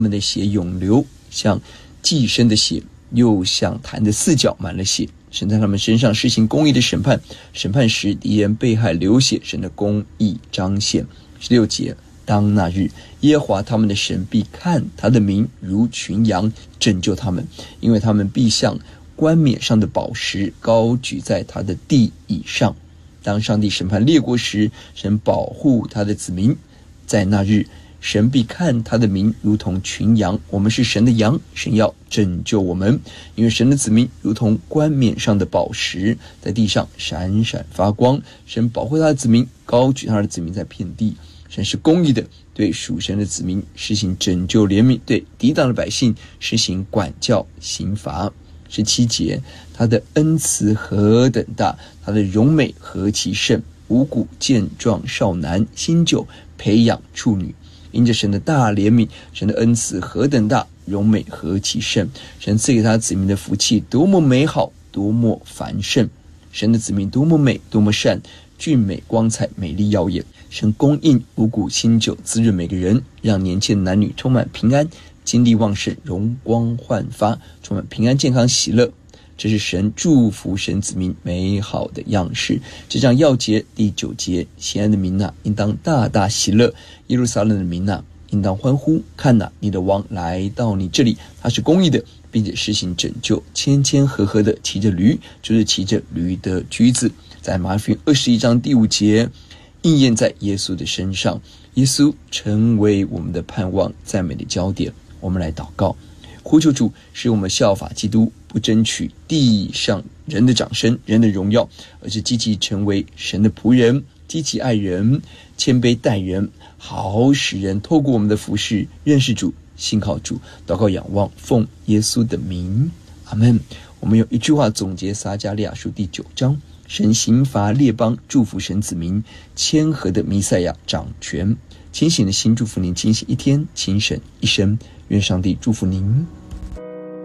们的血涌流，像祭牲的血，又像坛的四角满了血。神在他们身上施行公义的审判，审判时敌人被害流血，神的公义彰显。16节，当那日，耶和华他们的神必看他的民如群羊，拯救他们，因为他们必像冠冕上的宝石，高举在他的地以上。当上帝审判列国时，神保护他的子民。在那日，神必看他的民如同群羊，我们是神的羊，神要拯救我们，因为神的子民如同冠冕上的宝石，在地上闪闪发光。神保护他的子民，高举他的子民在遍地。神是公义的，对属神的子民实行拯救怜悯，对抵挡的百姓实行管教刑罚。17节，他的恩慈何等大，他的荣美何其甚，五谷健壮少男，新酒培养处女。因着神的大怜悯，神的恩慈何等大，荣美何其甚，神赐给他子民的福气多么美好，多么繁盛。神的子民多么美，多么善，俊美光彩，美丽耀眼。神供应五谷新酒，滋润每个人，让年轻的男女充满平安，精力旺盛，容光焕发，充满平安健康喜乐。这是神祝福神子民美好的样式。这章要节第9节，西安的民哪，应当大大喜乐，耶路撒冷的民哪，应当欢呼。看哪，你的王来到你这里，他是公义的，并且施行拯救，谦谦和和的骑着驴，就是骑着驴的驹子。在马太福音21章第5节，应验在耶稣的身上，耶稣成为我们的盼望，赞美的焦点。我们来祷告，呼求主使我们效法基督，不争取地上人的掌声，人的荣耀，而是积极成为神的仆人，积极爱人，谦卑待人，好使人透过我们的服事认识主，信靠主。祷告仰望，奉耶稣的名，阿们。我们用一句话总结撒迦利亚书第9章，神刑罚列邦，祝福神子民，谦和的弥赛亚掌权。清醒的心祝福您清醒一天，清醒一生。愿上帝祝福您。